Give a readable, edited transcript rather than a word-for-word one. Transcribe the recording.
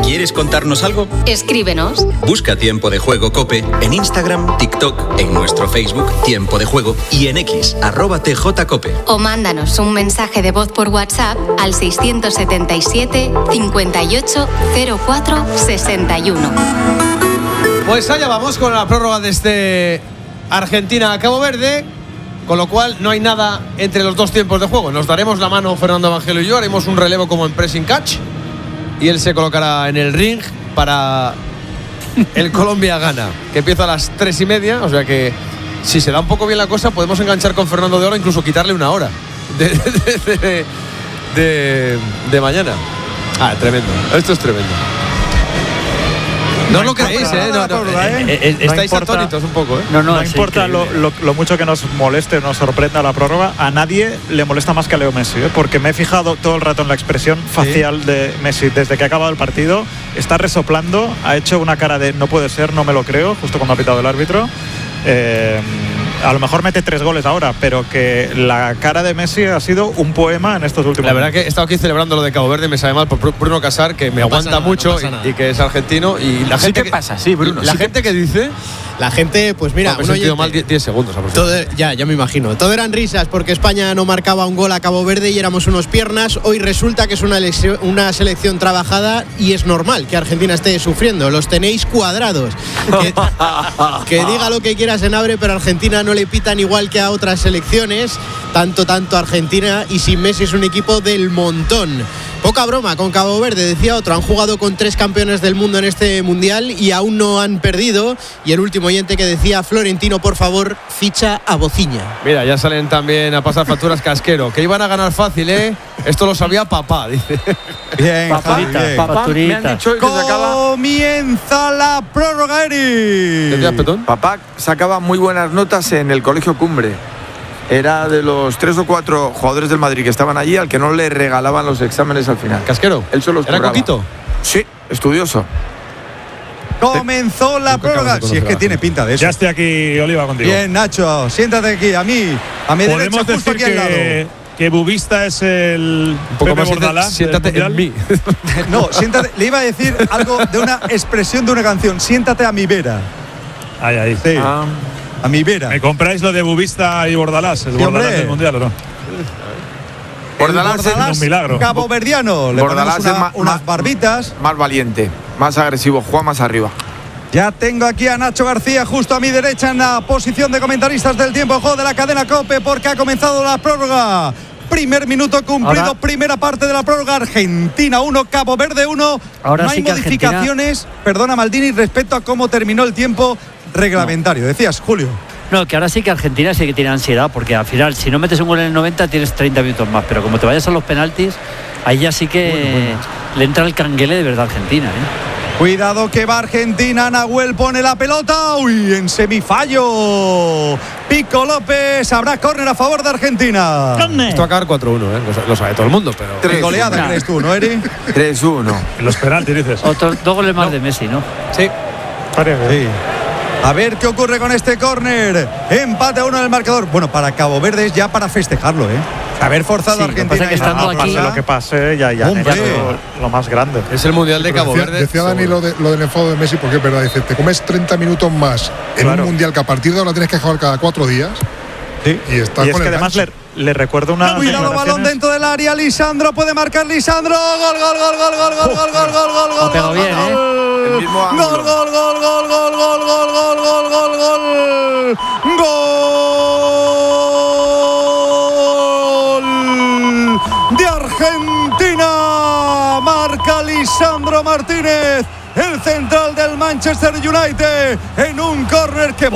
¿Quieres contarnos algo? Escríbenos. Busca Tiempo de Juego COPE en Instagram, TikTok, en nuestro Facebook Tiempo de Juego y en X, @TJCOPE. O mándanos un mensaje de voz por WhatsApp al 677 58 04 61. Pues allá vamos con la prórroga desde Argentina a Cabo Verde, con lo cual no hay nada entre los dos tiempos de juego. Nos daremos la mano Fernando Evangelio y yo, haremos un relevo como en pressing catch y él se colocará en el ring para el Colombia-Ghana, que empieza a las 3:30, o sea que si se da un poco bien la cosa podemos enganchar con Fernando de Oro, incluso quitarle una hora de mañana. Tremendo, esto es tremendo. No lo creéis, estáis atónitos un poco, No importa lo mucho que nos moleste o nos sorprenda la prórroga, a nadie le molesta más que a Leo Messi, porque me he fijado todo el rato en la expresión facial de Messi desde que ha acabado el partido. Está resoplando, ha hecho una cara de no puede ser, no me lo creo, justo cuando ha pitado el árbitro. A lo mejor mete 3 goles ahora, pero que la cara de Messi ha sido un poema en estos últimos La verdad que he estado aquí celebrando lo de Cabo Verde, me sabe mal por Bruno Casar, que me aguanta mucho y que es argentino. Y la gente pasa, sí, Bruno. La gente que dice... La gente, pues mira, me he sentido mal 10 segundos. Ya me imagino. Todo eran risas porque España no marcaba un gol a Cabo Verde y éramos unos piernas. Hoy resulta que es una selección trabajada y es normal que Argentina esté sufriendo. Los tenéis cuadrados. Que diga lo que quiera Senabre, pero Argentina no le pitan igual que a otras selecciones. Tanto Argentina, y sin Messi es un equipo del montón. Poca broma con Cabo Verde, decía otro. Han jugado con 3 campeones del mundo en este mundial y aún no han perdido. Y el último oyente que decía: Florentino, por favor, ficha a Bociña. Mira, ya salen también a pasar facturas Casquero, que iban a ganar fácil, Esto lo sabía papá, dice. Bien, papá, me han dicho que comienza la prórroga, Eri. ¿Decías, Petón? Papá sacaba muy buenas notas en el Colegio Cumbre. Era de los 3 o 4 jugadores del Madrid que estaban allí al que no le regalaban los exámenes al final. ¿Casquero? Él solo ¿Era coquito? Sí, estudioso. Comenzó la prórroga. Si es que tiene pinta de eso. Ya estoy aquí, Oliva, contigo. Bien, Nacho, siéntate aquí, a mí podemos derecha, justo decir aquí al lado. Que Bubista es el un poco Pepe más Bordalás. Siéntate en mí. No, siéntate. Le iba a decir algo de una expresión de una canción. Siéntate a mi vera. Ahí. Sí. A mi vera. ¿Me compráis lo de Bubista y Bordalás? ¿El Bordalás del Mundial o no? Bordalás es un milagro. Caboverdiano. Le Bordalás ponemos es unas barbitas. Más valiente, más agresivo, juega más arriba. Ya tengo aquí a Nacho García justo a mi derecha en la posición de comentaristas del tiempo de juego de la cadena COPE, porque ha comenzado la prórroga. Primer minuto cumplido, ahora, primera parte de la prórroga. Argentina 1, Cabo Verde 1. Ahora no hay sí que modificaciones, perdona Maldini, respecto a cómo terminó el tiempo reglamentario. Decías, Julio. No, que ahora sí que Argentina sí que tiene ansiedad, porque al final, si no metes un gol en el 90, tienes 30 minutos más. Pero como te vayas a los penaltis, ahí ya sí que le entra el canguele de verdad a Argentina, Cuidado que va Argentina, Nahuel pone la pelota, en semifallo. Pico López, habrá córner a favor de Argentina. Esto va a acabar 4-1, lo sabe todo el mundo, pero... 3 goleada, ¿crees tú, no, Eri? 3-1. En los penaltis, dices. Otros 2 goles más de Messi, ¿no? Sí. Sí. A ver qué ocurre con este córner. Empate a 1 en el marcador. Bueno, para Cabo Verde es ya para festejarlo, Haber forzado a Argentina. Que estando aquí, lo que pase, ya lo más grande. Es el Mundial de Cabo Verde. Decía Dani lo del enfado de Messi, porque es verdad. Dice, te comes 30 minutos más en un Mundial que a partir de ahora tienes que jugar cada 4 días. Sí. Y está y con es que el además le recuerdo una. Cuidado, balón dentro del área. Lisandro puede marcar. Lisandro. Gol. Ha pegado bien, El mismo ángulo. Gol de Argentina. Marca Lisandro Martínez, el central del Manchester United, en un córner que